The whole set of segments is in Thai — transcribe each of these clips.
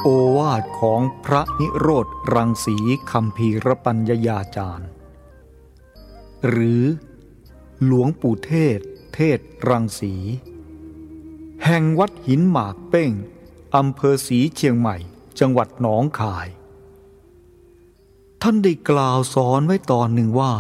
โอวาทของพระนิโรธรังสีคัมภีรปัญญาจารย์หรือหลวงปู่เทศเทศรังสีแห่งวัดหินหมากเป้งอำเภอศรีเชียงใหม่จังหวัดหนองคายท่านได้กล่าวสอนไว้ตอนหนึ่งว่า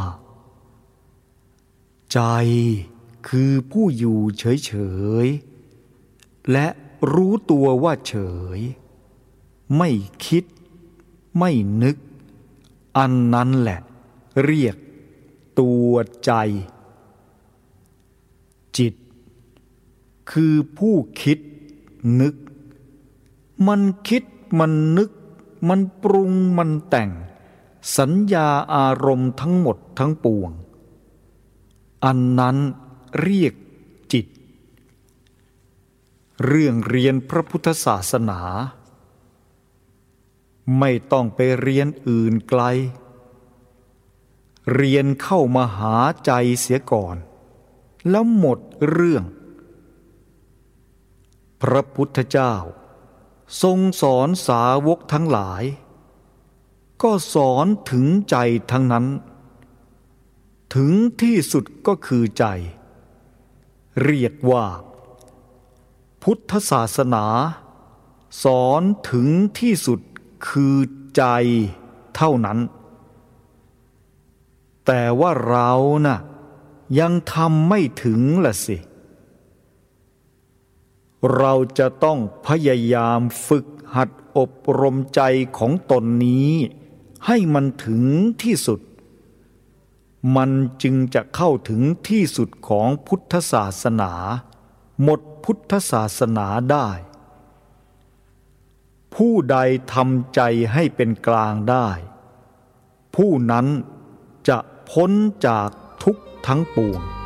ใจคือผู้อยู่เฉยๆและรู้ตัวว่าเฉยไม่คิดไม่นึกอันนั้นแหละเรียกตัวใจจิตคือผู้คิดนึกมันคิดมันนึกมันปรุงมันแต่งสัญญาอารมณ์ทั้งหมดทั้งปวงอันนั้นเรียกจิตเรื่องเรียนพระพุทธศาสนาไม่ต้องไปเรียนอื่นไกลเรียนเข้ามาหาใจเสียก่อนแล้วหมดเรื่องพระพุทธเจ้าทรงสอนสาวกทั้งหลายก็สอนถึงใจทั้งนั้นถึงที่สุดก็คือใจเรียกว่าพุทธศาสนาสอนถึงที่สุดคือใจเท่านั้นแต่ว่าเราน่ะยังทำไม่ถึงล่ะสิเราจะต้องพยายามฝึกหัดอบรมใจของตนนี้ให้มันถึงที่สุดมันจึงจะเข้าถึงที่สุดของพุทธศาสนาหมดพุทธศาสนาได้ผู้ใดทำใจให้เป็นกลางได้ผู้นั้นจะพ้นจากทุกข์ทั้งปวง